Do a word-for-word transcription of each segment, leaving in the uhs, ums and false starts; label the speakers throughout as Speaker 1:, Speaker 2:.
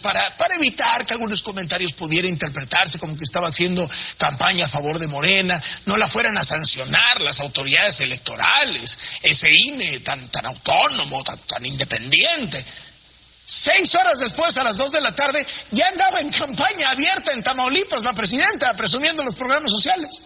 Speaker 1: para, para evitar que algunos comentarios pudieran interpretarse como que estaba haciendo campaña a favor de Morena, no la fueran a sancionar las autoridades electorales, ese I N E tan, tan autónomo, tan, tan independiente. Seis horas después, a las dos de la tarde, ya andaba en campaña abierta en Tamaulipas la presidenta, presumiendo los programas sociales.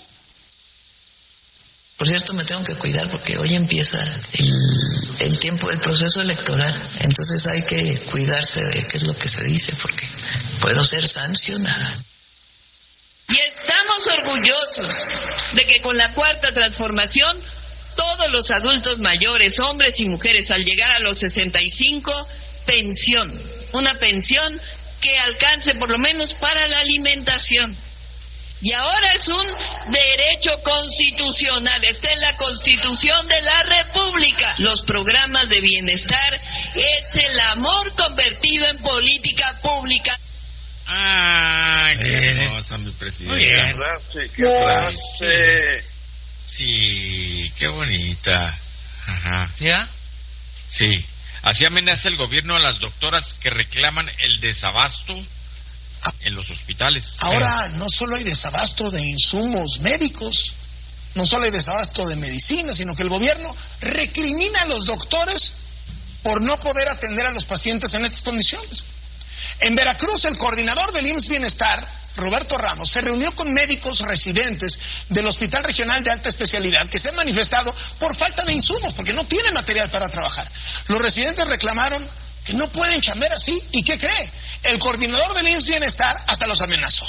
Speaker 2: Por cierto, me tengo que cuidar porque hoy empieza el, el tiempo, el proceso electoral. Entonces hay que cuidarse de qué es lo que se dice porque puedo ser sancionada.
Speaker 3: Y estamos orgullosos de que con la Cuarta Transformación todos los adultos mayores, hombres y mujeres, al llegar a los sesenta y cinco, pensión, una pensión que alcance por lo menos para la alimentación. Y ahora es un derecho constitucional, está en la Constitución de la República. Los programas de bienestar es el amor convertido en política pública.
Speaker 4: ¡Ay, qué
Speaker 5: eh.
Speaker 4: hermosa, mi presidenta!
Speaker 5: Muy bien.
Speaker 4: ¡Qué frase, qué frase! Sí, qué bonita. Ajá.
Speaker 5: ¿Sí? ¿Ah?
Speaker 4: Sí. Así amenaza el gobierno a las doctoras que reclaman el desabasto en los hospitales.
Speaker 1: Ahora no solo hay desabasto de insumos médicos, no solo hay desabasto de medicina, sino que el gobierno recrimina a los doctores por no poder atender a los pacientes en estas condiciones. En Veracruz, el coordinador del I M S S Bienestar, Roberto Ramos, se reunió con médicos residentes del Hospital Regional de Alta Especialidad que se han manifestado por falta de insumos, porque no tienen material para trabajar. Los residentes reclamaron que no pueden chambear así. ¿Y qué cree? El coordinador del I M S S Bienestar hasta los amenazó.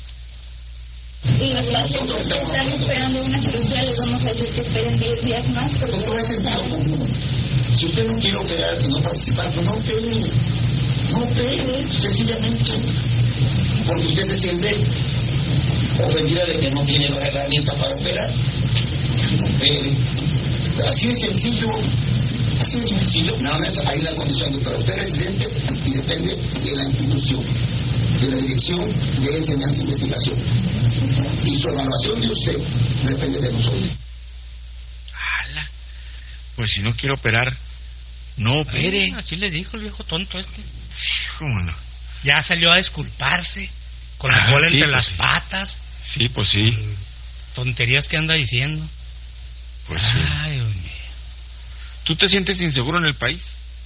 Speaker 6: Y los pacientes que están esperando una cirugía les vamos a decir que esperen diez días más. Porque
Speaker 7: no es sentido común. Si usted no quiere operar y no participar, pues no opere. No opere, sencillamente. Porque usted se siente ofendida de que no tiene la herramienta para operar. No opere. Así es sencillo. Así es sencillo, nada más hay la condición de para usted residente y depende de la institución, de la dirección de enseñanza e investigación. Y su evaluación de usted depende de nosotros.
Speaker 4: ¡Hala! Pues si no quiere operar, no opere.
Speaker 5: Ay, así le dijo el viejo tonto este.
Speaker 4: ¿Cómo no?
Speaker 5: Ya salió a disculparse, con la
Speaker 4: Ah,
Speaker 5: cola
Speaker 4: sí,
Speaker 5: entre
Speaker 4: pues
Speaker 5: las
Speaker 4: sí.
Speaker 5: patas.
Speaker 4: Sí, pues sí.
Speaker 5: Tonterías que anda diciendo.
Speaker 4: Pues sí.
Speaker 5: Ay, Dios mío.
Speaker 4: ¿Tú te sientes inseguro en el país?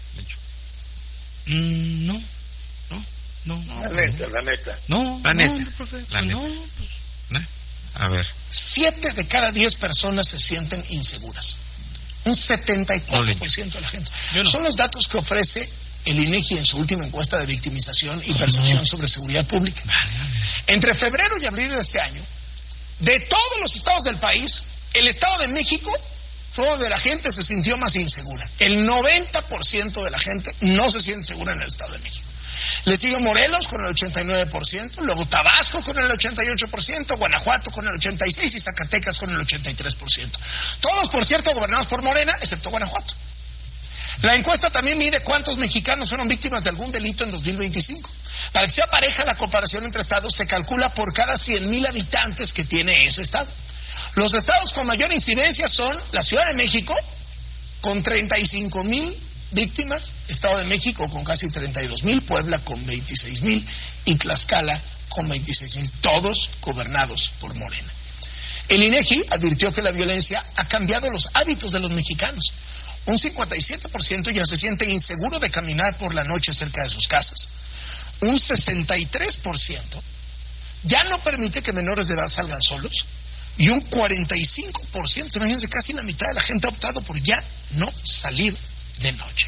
Speaker 5: Mm, no, no, no.
Speaker 7: La neta, la neta.
Speaker 5: No,
Speaker 4: La
Speaker 5: no,
Speaker 4: neta,
Speaker 5: profe,
Speaker 4: la
Speaker 5: pues
Speaker 4: neta.
Speaker 5: no, pues.
Speaker 4: ¿No? A ver.
Speaker 1: Siete de cada diez personas se sienten inseguras. Un setenta y cuatro por ciento de la gente.
Speaker 5: Yo no.
Speaker 1: Son los datos que ofrece el INEGI en su última encuesta de victimización y percepción sobre seguridad pública. Entre febrero y abril de este año, de todos los estados del país, el Estado de México fue donde la gente se sintió más insegura. El noventa por ciento de la gente no se siente segura en el Estado de México. Le sigue Morelos con el ochenta y nueve por ciento, luego Tabasco con el ochenta y ocho por ciento, Guanajuato con el ochenta y seis por ciento y Zacatecas con el ochenta y tres por ciento. Todos, por cierto, gobernados por Morena, excepto Guanajuato. La encuesta también mide cuántos mexicanos fueron víctimas de algún delito en dos mil veinticinco. Para que sea pareja la comparación entre estados, se calcula por cada cien mil habitantes que tiene ese estado. Los estados con mayor incidencia son la Ciudad de México, con treinta y cinco mil víctimas, Estado de México con casi treinta y dos mil, Puebla con veintiséis mil y Tlaxcala con veintiséis mil, todos gobernados por Morena. El INEGI advirtió que la violencia ha cambiado los hábitos de los mexicanos. Un cincuenta y siete por ciento ya se siente inseguro de caminar por la noche cerca de sus casas. Un sesenta y tres por ciento ya no permite que menores de edad salgan solos. Y un cuarenta y cinco por ciento, imagínense, casi la mitad de la gente ha optado por ya no salir de noche.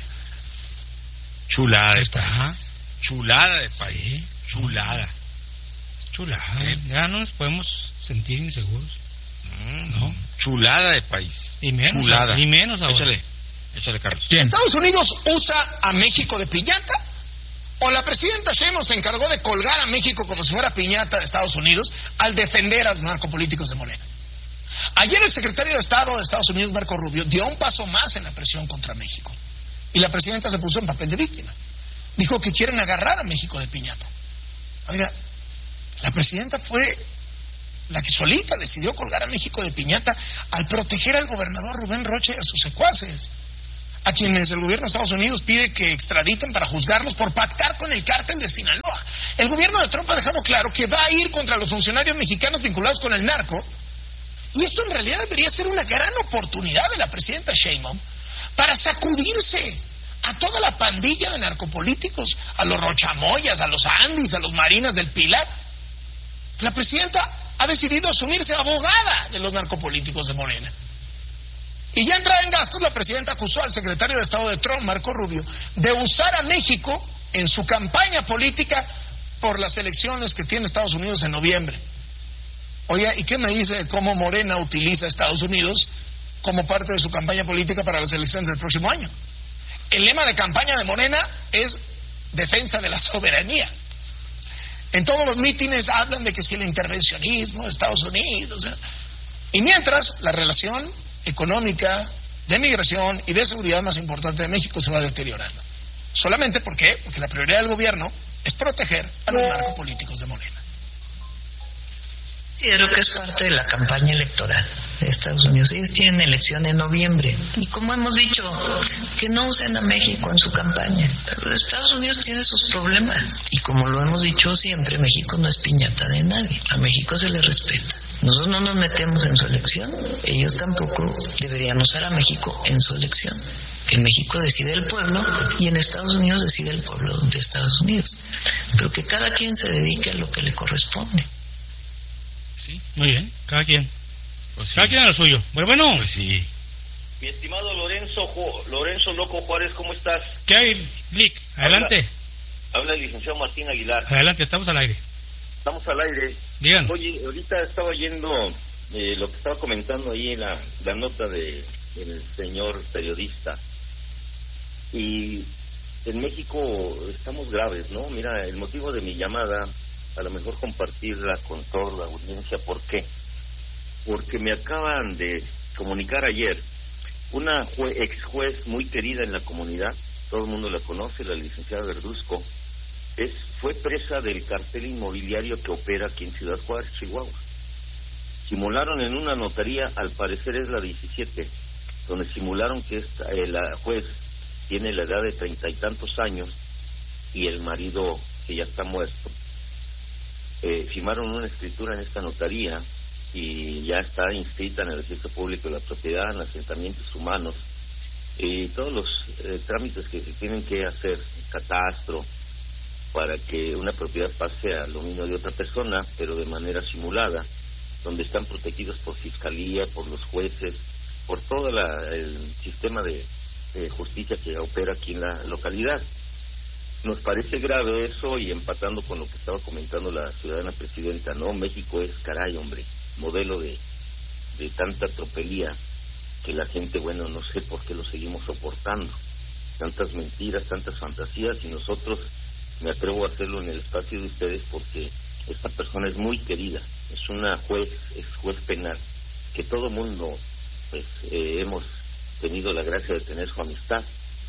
Speaker 4: Chulada de
Speaker 5: Está.
Speaker 4: país. Chulada de país. Chulada.
Speaker 5: Chulada.
Speaker 4: ¿Eh?
Speaker 5: Ya no nos podemos sentir inseguros.
Speaker 4: Mm, no. Chulada de país.
Speaker 5: Y menos.
Speaker 4: Chulada.
Speaker 5: Ni menos ahora.
Speaker 4: Échale. Échale, Carlos.
Speaker 5: ¿Quién?
Speaker 1: ¿Estados Unidos usa a México de piñata? ¿O la presidenta Sheinbaum se encargó de colgar a México como si fuera piñata de Estados Unidos al defender a los narcopolíticos de Morena? Ayer el secretario de Estado de Estados Unidos, Marco Rubio, dio un paso más en la presión contra México. Y la presidenta se puso en papel de víctima. Dijo que quieren agarrar a México de piñata. Oiga, la presidenta fue la que solita decidió colgar a México de piñata al proteger al gobernador Rubén Rocha y a sus secuaces. a quienes el gobierno de Estados Unidos pide que extraditen para juzgarlos por pactar con el cártel de Sinaloa. El gobierno de Trump ha dejado claro que va a ir contra los funcionarios mexicanos vinculados con el narco, y esto en realidad debería ser una gran oportunidad de la presidenta Sheinbaum para sacudirse a toda la pandilla de narcopolíticos, a los Rochamoyas, a los Andis, a los Marinas del Pilar. La presidenta ha decidido asumirse abogada de los narcopolíticos de Morena. Y ya entrada en gastos, la presidenta acusó al secretario de Estado de Trump, Marco Rubio, de usar a México en su campaña política por las elecciones que tiene Estados Unidos en noviembre. Oye, ¿y qué me dice de cómo Morena utiliza a Estados Unidos como parte de su campaña política para las elecciones del próximo año? El lema de campaña de Morena es defensa de la soberanía. En todos los mítines hablan de que si el intervencionismo de Estados Unidos, ¿eh? Y mientras la relación económica, de migración y de seguridad más importante de México se va deteriorando. ¿Solamente por qué? Porque la prioridad del gobierno es proteger a los narcopolíticos de Morena.
Speaker 2: Considero que es parte de la campaña electoral de Estados Unidos. Ellos tienen elección en noviembre. Y como hemos dicho, que no usen a México en su campaña. Pero Estados Unidos tiene sus problemas. Y como lo hemos dicho siempre, México no es piñata de nadie. A México se le respeta. Nosotros no nos metemos en su elección. Ellos tampoco deberían usar a México en su elección. Que en México decide el pueblo y en Estados Unidos decide el pueblo de Estados Unidos. Pero que cada quien se dedique a lo que le corresponde.
Speaker 5: Sí, muy bien, cada quien.
Speaker 4: Pues sí.
Speaker 5: Cada quien a lo suyo. Bueno, bueno.
Speaker 4: Pues sí.
Speaker 8: Mi estimado Lorenzo Ju- Lorenzo Loco Juárez, ¿cómo estás?
Speaker 5: ¿Qué hay, Lick? Adelante.
Speaker 8: Habla, habla el licenciado Martín Aguilar.
Speaker 5: Adelante, estamos al aire.
Speaker 8: Estamos al aire.
Speaker 5: Díganos.
Speaker 8: Oye, ahorita estaba oyendo eh, lo que estaba comentando ahí en la, la nota de del señor periodista. Y en México estamos graves, ¿no? Mira, el motivo de mi llamada, a lo mejor compartirla con toda la audiencia. ¿Por qué? Porque me acaban de comunicar ayer una jue- ex juez muy querida en la comunidad, todo el mundo la conoce, la licenciada Verduzco, es fue presa del cartel inmobiliario que opera aquí en Ciudad Juárez, Chihuahua. Simularon en una notaría, al parecer es la diecisiete, donde simularon que esta, eh, la juez tiene la edad de treinta y tantos años y el marido que ya está muerto. Eh, firmaron una escritura en esta notaría y ya está inscrita en el registro público de la propiedad, en asentamientos humanos y todos los eh, trámites que se tienen que hacer, catastro, para que una propiedad pase al dominio de otra persona, pero de manera simulada, donde están protegidos por fiscalía, por los jueces, por todo la, el sistema de, de justicia que opera aquí en la localidad. Nos parece grave eso, y empatando con lo que estaba comentando la ciudadana presidenta, ¿no? México es, caray, hombre, modelo de, de tanta tropelía que la gente, bueno, no sé por qué lo seguimos soportando. Tantas mentiras, tantas fantasías, y nosotros, me atrevo a hacerlo en el espacio de ustedes porque esta persona es muy querida, es una juez, es juez penal, que todo mundo, pues, eh, hemos tenido la gracia de tener su amistad.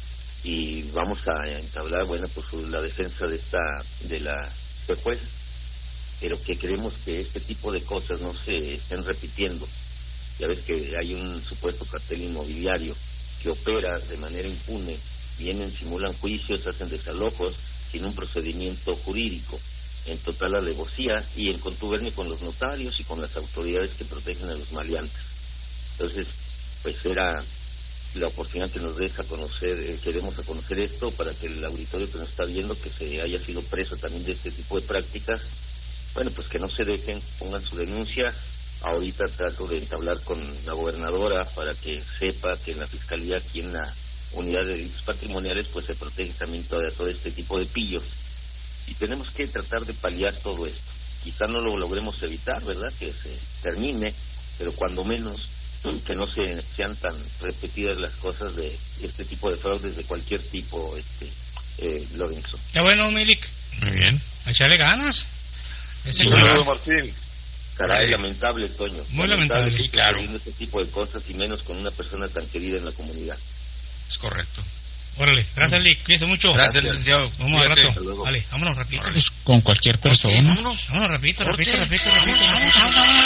Speaker 8: Y vamos a entablar, bueno, pues la defensa de esta de la de juez, pero que creemos que este tipo de cosas no se estén repitiendo. Ya ves que hay un supuesto cartel inmobiliario que opera de manera impune, vienen, simulan juicios, hacen desalojos sin un procedimiento jurídico, en total alevosía y en contubernio con los notarios y con las autoridades que protegen a los maleantes. Entonces, pues era la oportunidad que nos des a conocer, eh, queremos a conocer esto para que el auditorio que nos está viendo, que se haya sido preso también de este tipo de prácticas, bueno, pues que no se dejen, pongan su denuncia. Ahorita trato de entablar con la gobernadora para que sepa que en la fiscalía, aquí en la unidad de delitos patrimoniales, pues se protege también todo, todo este tipo de pillos. Y tenemos que tratar de paliar todo esto. Quizá no lo logremos evitar, ¿verdad?, que se termine, pero cuando menos que no se sean tan repetidas las cosas de este tipo de fraudes de cualquier tipo, este eh, Lorenzo.
Speaker 5: Ya bueno, Milik.
Speaker 4: Muy bien.
Speaker 5: A echarle ganas.
Speaker 8: Sí, claro, Martín. Caray, lamentable, Toño.
Speaker 5: Muy lamentable,
Speaker 4: sí, claro.
Speaker 8: Este tipo de cosas, y menos con una persona tan querida en la comunidad.
Speaker 4: Es correcto.
Speaker 5: Órale, gracias, Lick. Cuídense mucho.
Speaker 4: Gracias, licenciado.
Speaker 5: Vamos al
Speaker 4: Cuídate.
Speaker 5: rato. Vale, vámonos rapidito.
Speaker 9: Pues con cualquier persona.
Speaker 5: Vámonos, vámonos rapidito, rapidito,
Speaker 4: Corte.
Speaker 5: rapidito, rapidito.
Speaker 4: Vamos, vamos, vamos.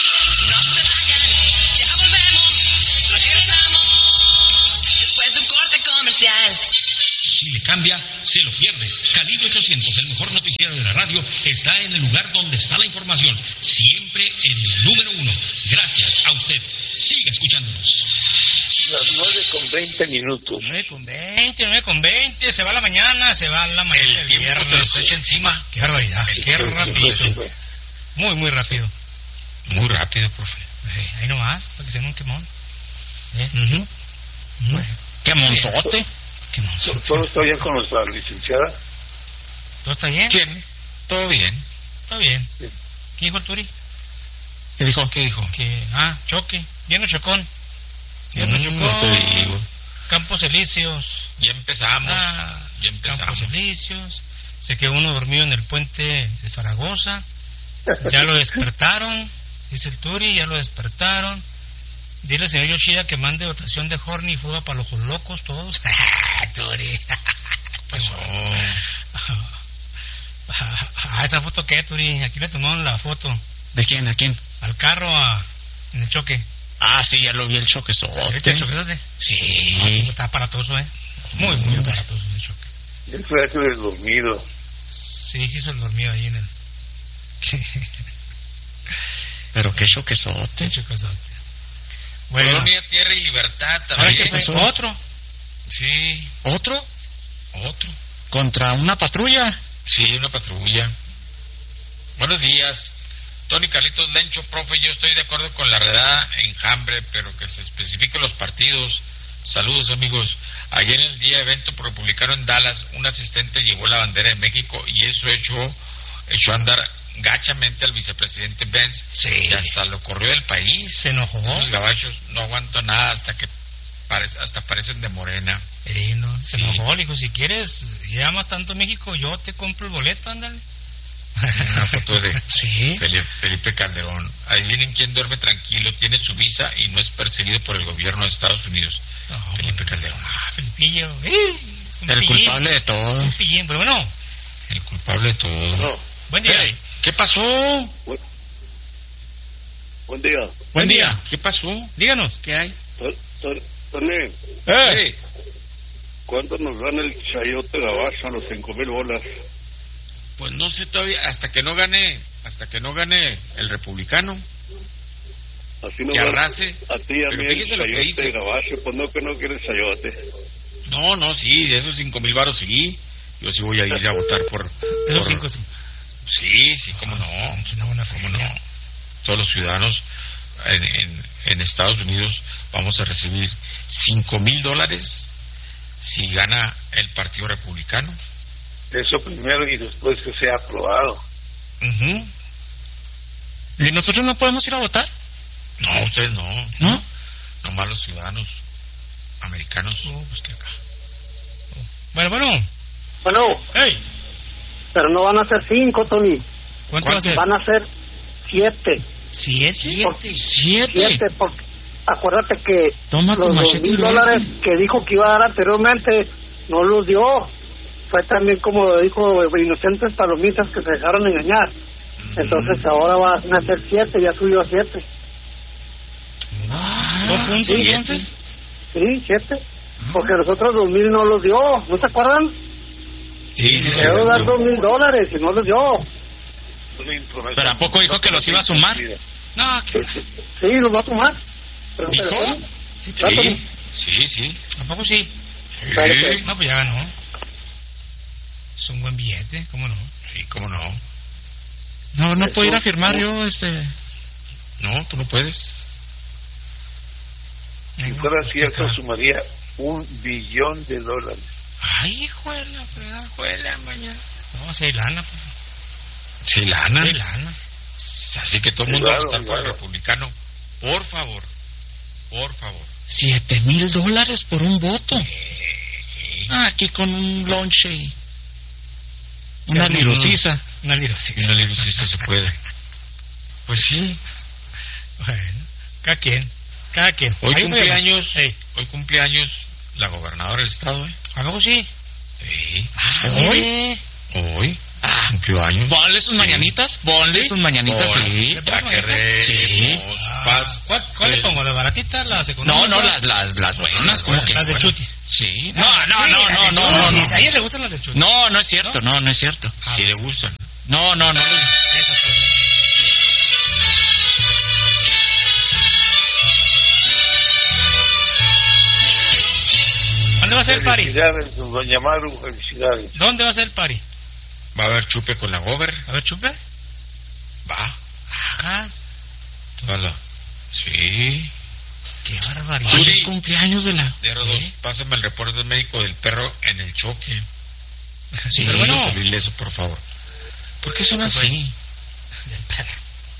Speaker 10: No se vayan, ya volvemos, regresamos. Después de un corte
Speaker 3: oficial.
Speaker 9: Si le cambia, se lo pierde. Calibre ochocientos, el mejor noticiero de la radio, está en el lugar donde está la información. Siempre en el número uno. Gracias a usted. Siga escuchándonos.
Speaker 10: Las nueve con veinte minutos.
Speaker 5: nueve con veinte, nueve con veinte. Se va la mañana, se va la mañana.
Speaker 4: El tiempo te los echa encima.
Speaker 5: Qué barbaridad.
Speaker 4: El
Speaker 5: Qué
Speaker 4: tiempo
Speaker 5: rápido. Muy, muy rápido.
Speaker 4: Muy rápido, profe.
Speaker 5: Eh, ahí nomás, para que se haga un quemón. ¿Eh?
Speaker 4: Uh-huh. Uh-huh. Quemonzote.
Speaker 5: Quemonzote.
Speaker 10: ¿Todo está bien con nuestra licenciada?
Speaker 5: ¿Todo está bien?
Speaker 4: ¿Quién? Todo bien.
Speaker 5: Está bien.
Speaker 10: Sí.
Speaker 5: ¿Qué dijo el Turi?
Speaker 4: ¿Qué dijo? ¿Qué dijo?
Speaker 5: Que, ah, choque. Bien o chocón. Bien o
Speaker 4: Mm,
Speaker 5: chocón.
Speaker 4: no te digo.
Speaker 5: Campos Elíseos.
Speaker 4: Ya empezamos.
Speaker 5: Ah,
Speaker 4: ya empezamos.
Speaker 5: Campos Elíseos. Se quedó uno dormido en el puente de Zaragoza. Ya lo despertaron. Dice el Turi, ya lo despertaron. Dile al señor Yoshida que mande dotación de Horny y fuga para los ojos locos todos. Turi.
Speaker 4: Pasó.
Speaker 5: Ah, esa foto qué, Turi. Aquí le tomaron la foto.
Speaker 4: ¿De quién? ¿A quién?
Speaker 5: Al carro, a, en el choque.
Speaker 4: Ah, sí, ya lo vi, el choquezote.
Speaker 5: ¿Viste el choquezote?
Speaker 4: Sí.
Speaker 5: Ah, está aparatoso, ¿eh? Muy, muy aparatoso el choque.
Speaker 10: Él fue ese del dormido.
Speaker 5: Sí, sí, hizo el dormido ahí en el...
Speaker 4: Pero qué choquezote.
Speaker 5: Qué choquezote. Bueno.
Speaker 4: Colonia, Tierra y Libertad
Speaker 5: ¿Ahora
Speaker 4: también.
Speaker 5: qué pasó? ¿Otro?
Speaker 4: Sí.
Speaker 11: ¿Otro?
Speaker 4: Otro.
Speaker 11: ¿Contra una patrulla?
Speaker 4: Sí, una patrulla. Buenos días. Tony Carlitos Lencho, profe, yo estoy de acuerdo con la redada enjambre, pero que se especifiquen los partidos. Saludos, amigos. Ayer en el día de evento republicano en Dallas, un asistente llevó la bandera de México y eso echó, echó a andar gachamente al vicepresidente Benz.
Speaker 5: Sí.
Speaker 4: Y hasta lo corrió del país.
Speaker 5: Se enojó.
Speaker 4: Los gabachos no aguanto nada hasta que parece, hasta parecen de morena.
Speaker 5: Eh, no, se
Speaker 4: Sí.
Speaker 5: enojó, le dijo, si quieres, llamas tanto a México, yo te compro el boleto, ándale.
Speaker 4: Una foto de
Speaker 11: Sí.
Speaker 4: Felipe, Felipe Calderón. Adivinen quién duerme tranquilo, tiene su visa y no es perseguido por el gobierno de Estados Unidos.
Speaker 5: No,
Speaker 4: Felipe
Speaker 5: bueno.
Speaker 4: Calderón.
Speaker 5: Ah, Felipillo. Eh, es un
Speaker 11: El
Speaker 5: pillín.
Speaker 11: culpable de
Speaker 5: Es
Speaker 11: todo.
Speaker 5: un pillín, pero bueno.
Speaker 4: El culpable de todo.
Speaker 10: No.
Speaker 5: Buen día.
Speaker 4: Hey, ¿qué pasó?
Speaker 10: Buen, buen día.
Speaker 11: Buen día.
Speaker 4: ¿Qué pasó?
Speaker 5: Díganos.
Speaker 4: ¿Qué hay?
Speaker 10: Ton- Ton- Tony,
Speaker 4: Hey,
Speaker 10: ¿cuánto nos gana el chayote gabacho a los cinco mil bolas?
Speaker 4: pues no sé todavía, hasta que no gane, hasta que no gane el republicano,
Speaker 10: Así no
Speaker 4: que
Speaker 10: va-
Speaker 4: arrase.
Speaker 10: A ti y a
Speaker 4: Pero
Speaker 10: mí el
Speaker 4: fíjese lo que
Speaker 10: chayote
Speaker 4: dice.
Speaker 10: gabacho, pues no que no quieres chayote.
Speaker 4: No, no, sí, de esos cinco mil varos sí. Yo sí voy a ir a votar por...
Speaker 5: De los
Speaker 4: por-
Speaker 5: cinco, sí.
Speaker 4: Sí, sí, cómo no.
Speaker 5: Es una buena
Speaker 4: ¿Cómo
Speaker 5: feria.
Speaker 4: no? Todos los ciudadanos en, en, en Estados Unidos vamos a recibir cinco mil dólares si gana el Partido Republicano.
Speaker 10: Eso primero y después que sea aprobado.
Speaker 4: Ujú.
Speaker 11: ¿Y nosotros no podemos ir a votar?
Speaker 4: No, ustedes no.
Speaker 11: ¿No?
Speaker 4: Nomás los ciudadanos americanos.
Speaker 5: Oh, pues que acá. Oh. Bueno, bueno.
Speaker 12: Bueno,
Speaker 5: Hey,
Speaker 12: pero no van a ser cinco, Tony.
Speaker 5: ¿cuánto va a ser?
Speaker 12: Van a ser siete.
Speaker 5: ¿Siete?
Speaker 12: Porque-
Speaker 11: Siete.
Speaker 12: Siete, porque acuérdate que
Speaker 11: Toma tu
Speaker 12: los dos
Speaker 11: machete y
Speaker 12: mil
Speaker 11: ve.
Speaker 12: dólares que dijo que iba a dar anteriormente no los dio. Fue también como dijo inocentes palomitas que se dejaron engañar. Entonces ahora van a ser siete, ya subió a siete.
Speaker 5: ¿Dos puntos
Speaker 12: sí.
Speaker 5: entonces?
Speaker 12: Sí, siete. Porque los otros dos mil no los dio, ¿no se acuerdan?
Speaker 4: Sí, sí, sí.
Speaker 12: Debo dar dos mil dólares y no los dio.
Speaker 11: ¿Pero a poco dijo que los iba a sumar?
Speaker 5: No, que...
Speaker 12: Sí, los va a sumar. Pero-
Speaker 11: ¿Dijo?
Speaker 12: pero-
Speaker 5: Sí,
Speaker 12: ¿Va, Tony?
Speaker 4: Sí, sí, sí.
Speaker 5: ¿Tampoco sí?
Speaker 12: Claro
Speaker 4: Sí,
Speaker 12: que-
Speaker 5: No, pues ya ganó. Es un buen billete, ¿cómo no?
Speaker 4: sí, cómo no.
Speaker 11: No, no puedo ir a firmar yo, este...
Speaker 4: No, tú no puedes.
Speaker 10: Si fuera cierto, sumaría un billón de dólares.
Speaker 5: Ay, hijo de la fregada.
Speaker 4: Hijo de la mañana.
Speaker 5: No, si hay lana, pues.
Speaker 4: Sí, lana.
Speaker 5: Si hay lana.
Speaker 4: Así que todo el mundo
Speaker 10: Claro,
Speaker 4: va a votar por el
Speaker 10: claro.
Speaker 4: republicano. Por favor. Por favor.
Speaker 11: Siete mil dólares por un voto.
Speaker 4: Sí.
Speaker 11: Ah, aquí con un lonche y... Una
Speaker 5: Sí,
Speaker 11: lirucisa.
Speaker 5: Una
Speaker 4: Y
Speaker 5: lirucisa.
Speaker 4: una libricista se puede. Pues sí.
Speaker 5: Bueno, cada quien. Cada quien.
Speaker 4: Hoy
Speaker 5: Hay un
Speaker 4: cumpleaños.
Speaker 5: Hey,
Speaker 4: Hoy cumpleaños la gobernadora del estado, ¿eh?
Speaker 5: ¿a poco sí?
Speaker 4: Sí.
Speaker 11: ¿Hoy?
Speaker 5: mire.
Speaker 4: Hoy.
Speaker 11: Ah,
Speaker 4: Cumplió años.
Speaker 11: ponle sus
Speaker 4: Sí.
Speaker 11: mañanitas, ponle sus mañanitas,
Speaker 4: Ponle.
Speaker 11: sí.
Speaker 5: ¿Le
Speaker 4: Ya
Speaker 5: pongo
Speaker 4: que
Speaker 5: mañanitas?
Speaker 11: Sí.
Speaker 4: remos
Speaker 5: Ah,
Speaker 4: paz.
Speaker 5: ¿Cuál, cuál le
Speaker 4: del-
Speaker 5: pongo? ¿Las baratitas? ¿Las económicas?
Speaker 11: No, no, las, las, las buenas, como que...
Speaker 5: Las de
Speaker 11: buenas.
Speaker 5: chutis.
Speaker 11: Sí. No, no, no, no, no, no, no.
Speaker 5: A ella le gustan las de chuti.
Speaker 11: No, no es cierto, no, no es cierto.
Speaker 4: Sí le gustan.
Speaker 11: No, no, no.
Speaker 5: ¿Dónde va a ser el party?
Speaker 10: Felicidades, doña Maru, felicidades.
Speaker 5: ¿Dónde va a ser el party?
Speaker 4: ¿Va a haber chupe con la gober?
Speaker 5: ¿A ver chupe?
Speaker 4: Va.
Speaker 5: Ajá.
Speaker 4: Hola. Sí.
Speaker 5: Qué barbaridad.
Speaker 11: Hoy es cumpleaños de la...
Speaker 4: De dos, pásame el reporte médico del perro en el choque.
Speaker 11: Sí,
Speaker 4: pero bueno. Salir eso, por favor.
Speaker 11: ¿Por qué son así?
Speaker 5: Del perro.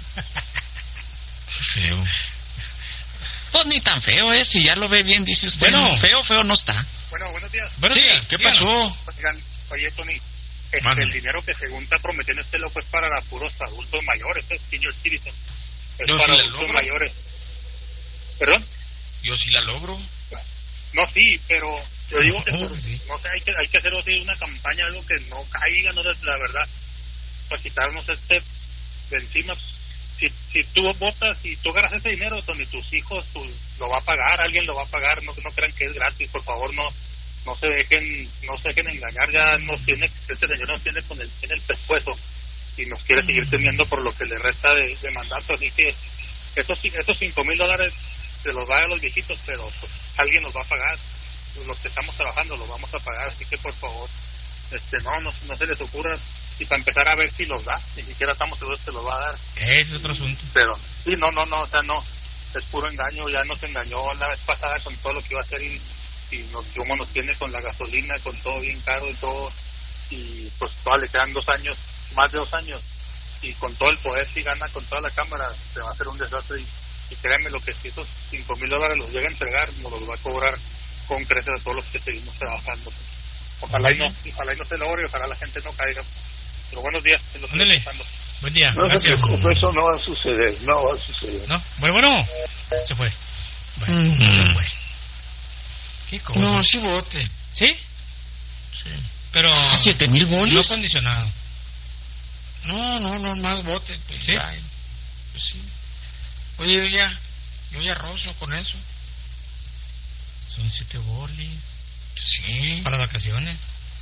Speaker 4: Qué feo.
Speaker 11: Pues ni tan feo, ¿eh? Si ya lo ve bien, dice usted.
Speaker 5: Bueno.
Speaker 11: No, feo, feo no está.
Speaker 13: Bueno, buenos días.
Speaker 5: Buenos
Speaker 11: sí,
Speaker 5: días.
Speaker 11: ¿qué
Speaker 5: Díganos.
Speaker 11: pasó?
Speaker 13: Oigan, oye, Tony, este,
Speaker 4: Mándale.
Speaker 13: el dinero que según está prometiendo este loco es para puros adultos mayores, es senior citizen. Es
Speaker 4: Yo
Speaker 13: para
Speaker 4: sí la
Speaker 13: adultos
Speaker 4: logro.
Speaker 13: mayores. ¿Perdón?
Speaker 4: Yo sí la logro.
Speaker 13: No, sí, pero yo digo que,
Speaker 5: No,
Speaker 13: por-
Speaker 5: sí.
Speaker 13: no sé, hay que, hay que hacer así una campaña, algo que no caiga, no es la verdad, para quitarnos este de encima. Si, si tú votas, si tú agarras ese dinero, donde tus hijos tú, lo va a pagar, alguien lo va a pagar, no, no crean que es gratis, por favor, no no se dejen no se dejen engañar, ya nos tiene, este señor nos tiene con el, tiene el pescuezo y nos quiere seguir teniendo por lo que le resta de, de mandato, así que esos, esos cinco mil dólares se los va a los viejitos, pero pues, alguien los va a pagar, los que estamos trabajando los vamos a pagar, así que por favor, este no, no, no se les ocurra, y para empezar a ver si los da, ni siquiera estamos seguros que los va a dar.
Speaker 5: Ese es otro asunto.
Speaker 13: Pero, sí, no, no, no, o sea, no, es puro engaño, ya nos engañó la vez pasada con todo lo que iba a hacer y, y nos, cómo nos tiene con la gasolina, con todo bien caro y todo, y pues todavía le quedan dos años, más de dos años, y con todo el poder, si gana con toda la Cámara, se va a hacer un desastre, y, y créanme, lo que si esos cinco mil dólares los llega a entregar, nos los va a cobrar con creces a todos los que seguimos trabajando. Ojalá y no, ojalá y no se logre, ojalá la gente no caiga. Pero buenos días, en los
Speaker 5: Ándale.
Speaker 13: escuchando.
Speaker 5: Buen día.
Speaker 10: No se
Speaker 5: Gracias.
Speaker 10: preocupe, eso no va a suceder, no va a suceder.
Speaker 5: ¿No? Bueno, bueno. Se fue. Bueno,
Speaker 11: Mm.
Speaker 5: se fue. ¿Qué cosa?
Speaker 11: No, sí vote.
Speaker 5: ¿Sí?
Speaker 11: Sí.
Speaker 5: Pero...
Speaker 11: ¿A siete mil bolis?
Speaker 5: No condicionado.
Speaker 11: No, no, no, más vote. Pues,
Speaker 5: ¿Sí?
Speaker 11: ya, pues sí. Oye, yo ya, yo ya rozo con eso.
Speaker 5: Son siete bolis.
Speaker 11: Sí.
Speaker 5: Para vacaciones.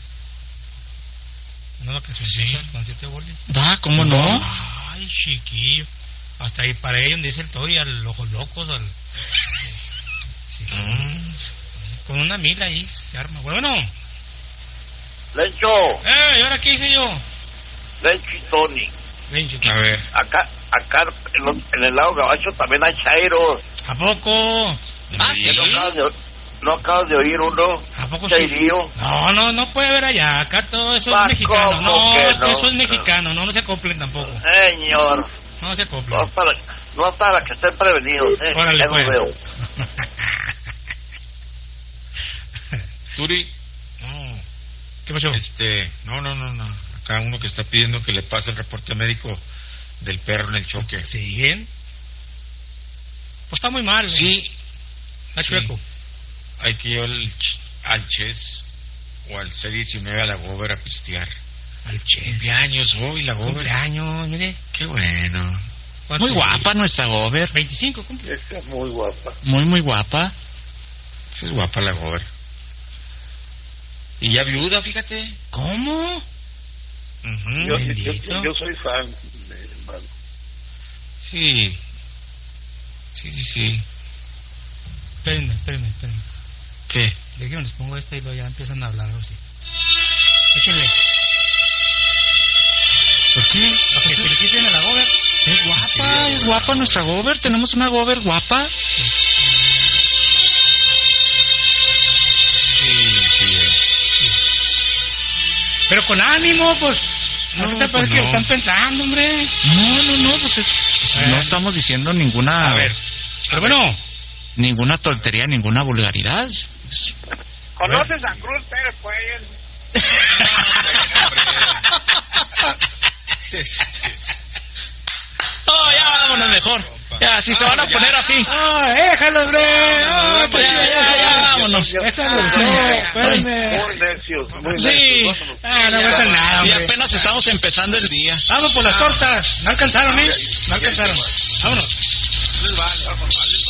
Speaker 5: Una vacaciones
Speaker 11: Sí.
Speaker 5: con siete bolis.
Speaker 11: Va, ¿cómo no?
Speaker 5: Ay, chiquillo. Hasta ahí para ellos, dice el Tori, al Ojos Locos, al... Sí.
Speaker 11: Mm.
Speaker 5: Con una mil ahí se arma. Bueno.
Speaker 14: Lencho,
Speaker 5: Eh, ¿y ahora qué hice yo?
Speaker 14: Lencho y Tony.
Speaker 5: Lencho.
Speaker 4: A ver.
Speaker 14: Acá, acá en, los- en el lado gabacho también hay chairos.
Speaker 5: ¿A poco?
Speaker 11: Ah, sí.
Speaker 14: ¿No acabas de, no acabas de oír uno?
Speaker 5: ¿A poco sí?
Speaker 14: Chairío.
Speaker 5: No, no, no puede haber allá. Acá todo eso es
Speaker 14: Ah,
Speaker 5: mexicano.
Speaker 14: ¿cómo
Speaker 5: No,
Speaker 14: que no?
Speaker 5: eso es mexicano. No, no se acoplen tampoco.
Speaker 14: Señor,
Speaker 5: No se acoplen.
Speaker 14: no es para, no es para que estén prevenidos, ¿eh?
Speaker 5: Órale,
Speaker 14: Ya los
Speaker 5: pues.
Speaker 14: veo.
Speaker 4: Turi, no.
Speaker 5: ¿Qué pasó?
Speaker 4: Este, no, no, no, no. Acá uno que está pidiendo que le pase el reporte médico del perro en el choque.
Speaker 5: ¿Siguen? Pues está muy mal.
Speaker 4: Sí.
Speaker 5: Está
Speaker 4: Sí.
Speaker 5: chueco.
Speaker 4: Hay que ir al, ch- al Chess o al C diecinueve a la Gober a pistear.
Speaker 5: Al Che.
Speaker 4: Cumpleaños hoy, la Gober.
Speaker 5: Cumpleaños, mire.
Speaker 4: Qué bueno.
Speaker 11: Muy guapa nuestra Gober.
Speaker 5: veinticinco cumple.
Speaker 10: Esta es muy guapa.
Speaker 11: Muy, muy guapa.
Speaker 4: Sí, es guapa la Gober. Y ya viuda, fíjate.
Speaker 5: ¿Cómo?
Speaker 4: Ujú.
Speaker 10: Yo, yo,
Speaker 5: Bendito.
Speaker 10: yo soy fan de hermano.
Speaker 4: Sí. Sí, sí, sí.
Speaker 5: Espérenme, espérenme, espérenme.
Speaker 4: ¿Qué?
Speaker 5: Déjenme, les pongo esta y luego ya empiezan a hablar, algo así. Échenle.
Speaker 11: ¿Por qué?
Speaker 5: Para que feliciten a la Gober.
Speaker 11: Es guapa, es guapa nuestra Gober. Tenemos una Gober guapa.
Speaker 4: Sí, sí. eh.
Speaker 5: Pero con ánimo, pues.
Speaker 11: No,
Speaker 5: Ahorita
Speaker 11: pues
Speaker 5: parece que
Speaker 11: no.
Speaker 5: están pensando, hombre.
Speaker 11: No, no, no, pues es- pues
Speaker 5: Eh.
Speaker 11: no estamos diciendo ninguna...
Speaker 5: A ver. Pero bueno.
Speaker 11: Ninguna tontería, ninguna vulgaridad. Es-
Speaker 13: ¿Conoces a Cruz Pérez, pues?
Speaker 11: Oh, ya vámonos mejor. Ya, si se van a poner así.
Speaker 5: ¡Ah, déjalo, hombre! ¡Ah, pues
Speaker 11: Ya, ya, ya, vámonos.
Speaker 5: Esa es la espérame.
Speaker 10: Muy necios, muy
Speaker 11: Sí.
Speaker 10: necios. Vámonos.
Speaker 5: Ah, no aguantan nada,
Speaker 11: Y
Speaker 5: hombre.
Speaker 11: apenas estamos empezando el día.
Speaker 5: Vamos por las tortas. No alcanzaron, ¿eh? No alcanzaron. Vámonos.
Speaker 4: Les vale, vamos, vale.